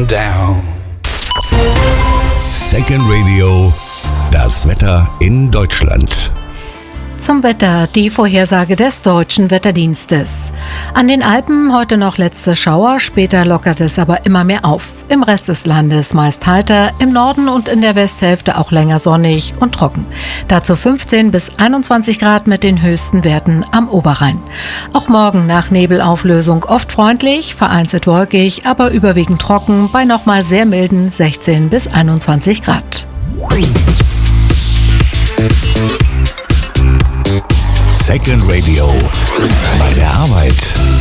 going down. Second Radio, das Wetter in Deutschland. Zum Wetter die Vorhersage des Deutschen Wetterdienstes. An den Alpen heute noch letzte Schauer, später lockert es aber immer mehr auf. Im Rest des Landes meist heiter, im Norden und in der Westhälfte auch länger sonnig und trocken. Dazu 15 bis 21 Grad mit den höchsten Werten am Oberrhein. Auch morgen nach Nebelauflösung oft freundlich, vereinzelt wolkig, aber überwiegend trocken bei nochmal sehr milden 16 bis 21 Grad. Second Radio. Bei der Arbeit.